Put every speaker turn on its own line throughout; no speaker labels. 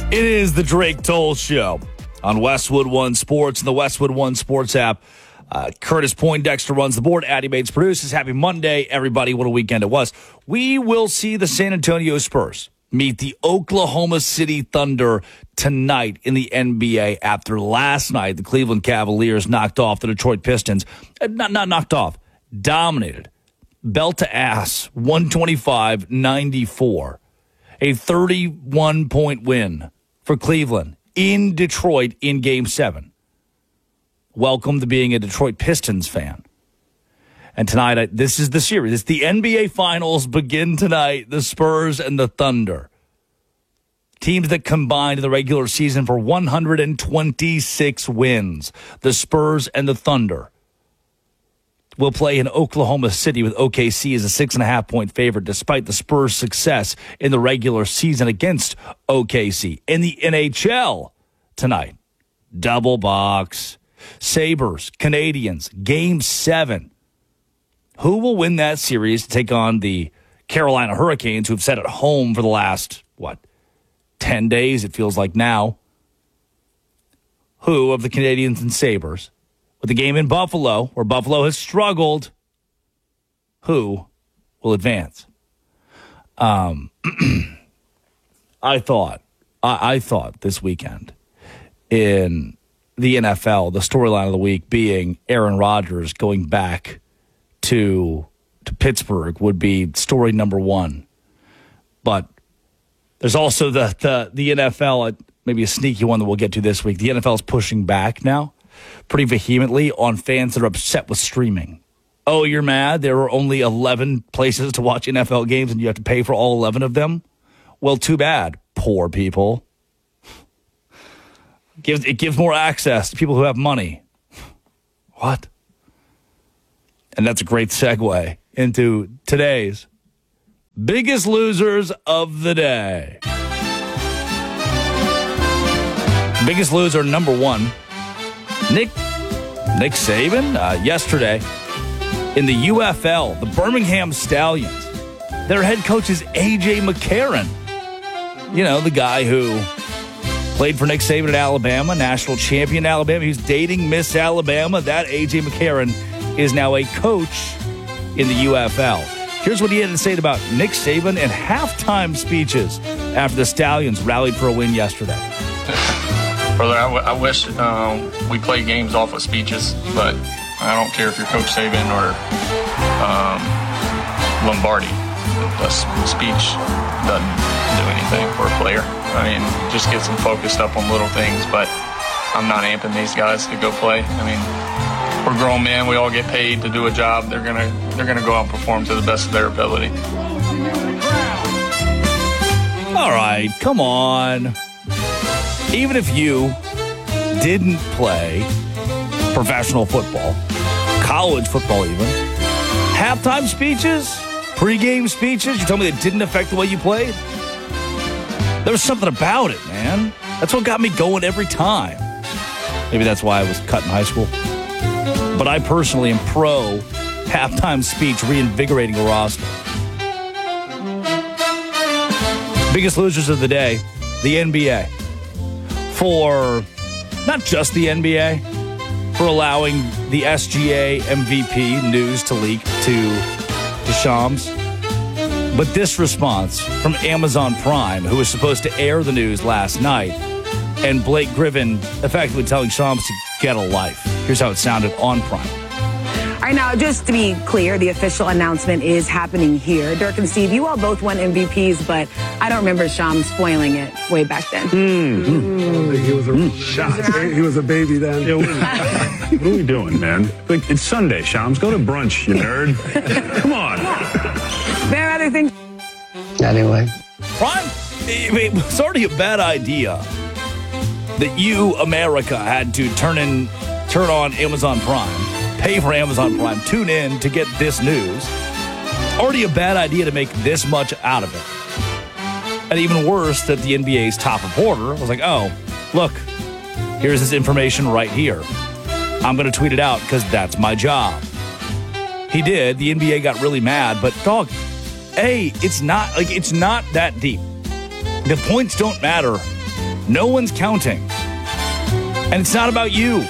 It is the Drake Toll Show on Westwood One Sports and the Westwood One Sports app. Curtis Poindexter runs the board. Addie Bates produces. Happy Monday, everybody. What a weekend it was. We will see the San Antonio Spurs meet the Oklahoma City Thunder tonight in the NBA after last night the Cleveland Cavaliers knocked off the Detroit Pistons. Not knocked off. Dominated. Belt to ass. 125-94. A 31-point win for Cleveland in Detroit in Game 7. Welcome to being a Detroit Pistons fan. And tonight, this is the series. It's the NBA Finals begin tonight, the Spurs and the Thunder. Teams that combined the regular season for 126 wins. The Spurs and the Thunder will play in Oklahoma City with OKC as a 6.5-point favorite, despite the Spurs' success in the regular season against OKC. In the NHL tonight, double box, Sabres, Canadians, Game 7. Who will win that series to take on the Carolina Hurricanes, who've sat at home for the last, 10 days, it feels like now? Who of the Canadians and Sabres? With the game in Buffalo, where Buffalo has struggled, who will advance? I thought this weekend in the NFL, the storyline of the week being Aaron Rodgers going back to Pittsburgh would be story number one. But there's also the NFL, maybe a sneaky one that we'll get to this week. The NFL is pushing back now pretty vehemently on fans that are upset with streaming. Oh, you're mad? There are only 11 places to watch NFL games and you have to pay for all 11 of them? Well, too bad, poor people. It gives more access to people who have money. What? And that's a great segue into today's biggest losers of the day. Biggest loser number one, Nick Saban. Yesterday in the UFL, the Birmingham Stallions, their head coach is A.J. McCarron. You know, the guy who played for Nick Saban at Alabama, national champion Alabama. He's dating Miss Alabama. That A.J. McCarron is now a coach in the UFL. Here's what he had to say about Nick Saban and halftime speeches after the Stallions rallied for a win yesterday.
Brother, I wish we play games off of speeches, but I don't care if you're Coach Saban or Lombardi. The speech doesn't do anything for a player. I mean, just gets them focused up on little things, but I'm not amping these guys to go play. I mean, we're grown men. We all get paid to do a job. They're gonna go out and perform to the best of their ability.
All right, come on. Even if you didn't play professional football, college football even, halftime speeches, pregame speeches, you told me they didn't affect the way you played? There was something about it, man. That's what got me going every time. Maybe that's why I was cut in high school. But I personally am pro halftime speech reinvigorating a roster. Biggest losers of the day, the NBA. For not just the NBA, for allowing the SGA MVP news to leak to Shams, but this response from Amazon Prime, who was supposed to air the news last night, and Blake Griffin effectively telling Shams to get a life. Here's how it sounded on Prime.
All right, now, just to be clear, the official announcement is happening here. Dirk and Steve, you all both won MVPs, but I don't remember Shams spoiling it way back then.
He was a shot. He was a baby then.
Yeah, what are we doing, man? It's Sunday, Shams. Go to brunch, you nerd. Come on.
There are other things.
Anyway.
Prime, it was already a bad idea that you, America, had to turn on Amazon Prime, pay for Amazon Prime, tune in to get this news. Already a bad idea to make this much out of it. And even worse, that the NBA's top reporter was like, oh, look, here's this information right here. I'm going to tweet it out because that's my job. He did. The NBA got really mad, but dog, it's not that deep. The points don't matter No one's counting. And it's not about you.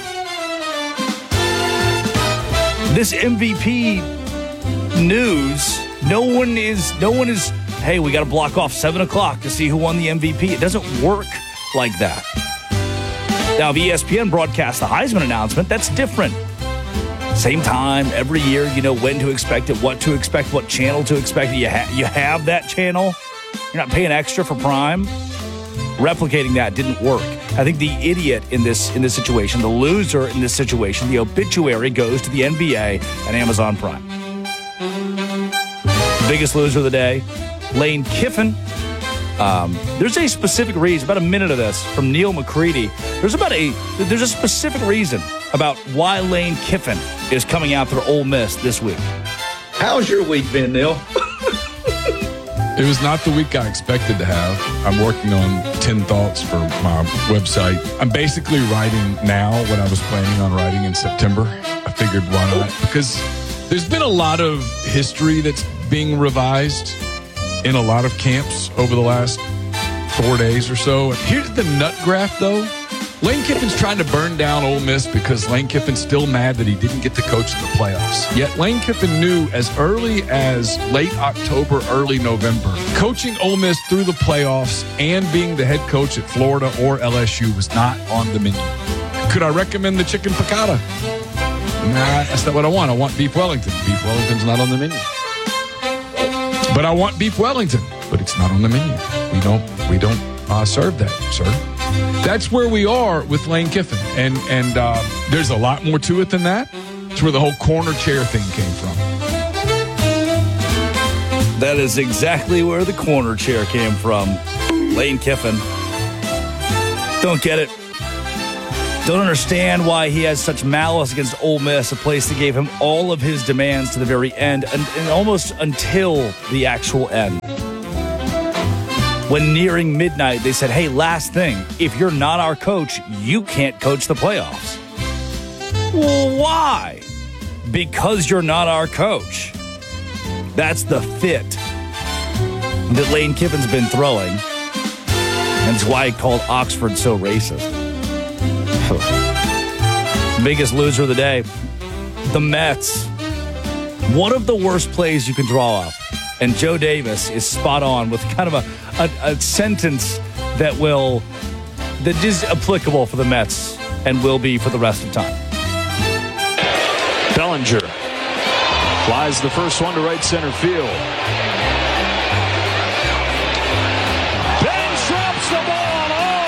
This MVP news, no one is, hey, we got to block off 7 o'clock to see who won the MVP. It doesn't work like that. Now, if ESPN broadcasts the Heisman announcement, that's different. Same time, every year, you know when to expect it, what to expect, what channel to expect. You have that channel. You're not paying extra for Prime. Replicating that didn't work. I think the idiot in this situation, the loser in this situation, the obituary goes to the NBA and Amazon Prime. Biggest loser of the day, Lane Kiffin. There's a specific reason, about a minute of this from Neil McCready. There's a specific reason about why Lane Kiffin is coming after Ole Miss this week. How's your week been, Neil?
It was not the week I expected to have. I'm working on 10 thoughts for my website. I'm basically writing now what I was planning on writing in September. I figured why not? Because there's been a lot of history that's being revised in a lot of camps over the last 4 days or so. Here's the nut graph, though. Lane Kiffin's trying to burn down Ole Miss because Lane Kiffin's still mad that he didn't get to coach in the playoffs. Yet Lane Kiffin knew as early as late October, early November, coaching Ole Miss through the playoffs and being the head coach at Florida or LSU was not on the menu. Could I recommend the chicken piccata? Nah, that's not what I want. I want beef Wellington. Beef Wellington's not on the menu. But I want beef Wellington, but it's not on the menu. We don't serve that, sir. That's where we are with Lane Kiffin, and there's a lot more to it than that. It's where the whole corner chair thing came from.
That is exactly where the corner chair came from. Lane Kiffin. Don't get it. Don't understand why he has such malice against Ole Miss, a place that gave him all of his demands to the very end, and almost until the actual end. When nearing midnight, they said, hey, last thing, if you're not our coach, you can't coach the playoffs. Well, why? Because you're not our coach. That's the fit that Lane Kiffin's been throwing. And it's why he called Oxford so racist. Biggest loser of the day, the Mets. One of the worst plays you can draw up. And Joe Davis is spot on with kind of a sentence that is applicable for the Mets and will be for the rest of time.
Bellinger flies the first one to right center field. Ben drops the ball.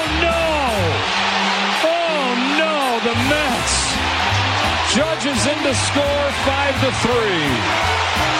Oh no, the Mets. Judges in to score 5-3.